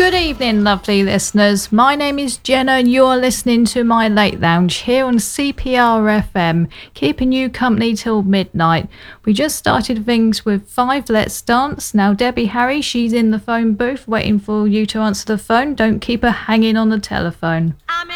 Good evening, lovely listeners. My name is Jenna and you're listening to my Late Lounge here on CPR FM, keeping you company till midnight. We just started things with 5 Let's Dance. Now Debbie Harry, she's in the phone booth waiting for you to answer the phone. Don't keep her hanging on the telephone. I'm